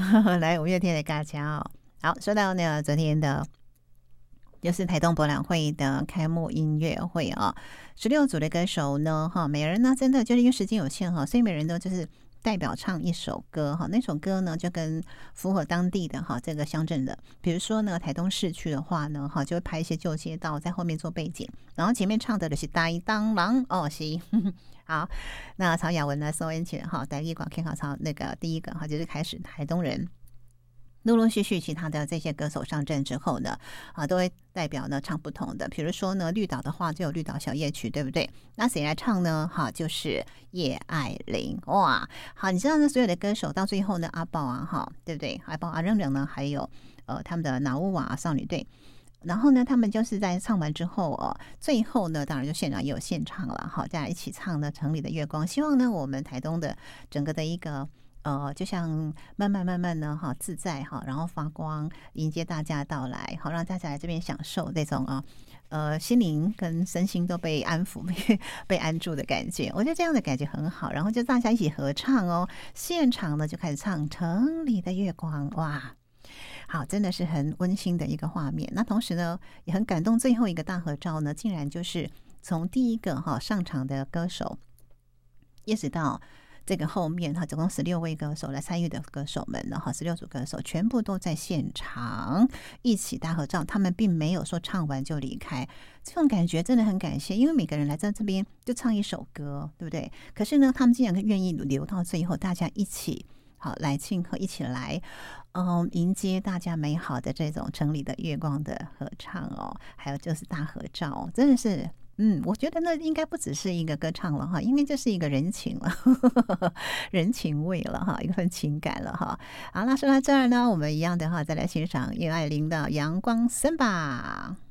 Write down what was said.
来五月天的大家哦。好，说到呢，昨天的就是台东博览会的开幕音乐会啊，16组的歌手呢，每人呢真的就是因为时间有限哈，所以每人都就是代表唱一首歌哈，那首歌呢就跟符合当地的这个乡镇的，比如说呢台东市区的话呢就会拍一些旧街道在后面做背景，然后前面唱的是台东人哦是好，那曹雅文呢收音前台语广 K 好曹那个第一个就是开始台东人。陆陆续续其他的这些歌手上阵之后呢，都会代表呢唱不同的，比如说呢绿岛的话就有绿岛小夜曲，对不对？那谁来唱呢？就是叶爱玲。哇，好，你知道呢所有的歌手到最后呢，阿宝对不对？阿宝阿扔扔呢，还有他们的脑乌瓦少女队。然后呢，他们就是在唱完之后最后呢，当然就现场也有现场了，大家一起唱呢《城里的月光》。希望呢，我们台东的整个的一个就像慢慢呢自在然后发光，迎接大家到来，好让大家来这边享受这种心灵跟身心都被安抚、被安住的感觉。我觉得这样的感觉很好。然后就大家一起合唱现场呢就开始唱《城里的月光》，哇！好，真的是很温馨的一个画面。那同时呢，也很感动。最后一个大合照呢，竟然就是从第一个上场的歌手，一直到这个后面总共16位歌手来参与的歌手们呢，16组歌手全部都在现场一起大合照。他们并没有说唱完就离开，这种感觉真的很感谢。因为每个人来在这边就唱一首歌，对不对？可是呢，他们竟然愿意留到最后，大家一起来庆贺，一起来迎接大家美好的这种城里的月光的合唱还有就是大合照真的是我觉得那应该不只是一个歌唱了因为这是一个人情了人情味了一份情感了好，那说到这儿呢，我们一样的再来欣赏叶爱玲的阳光森巴。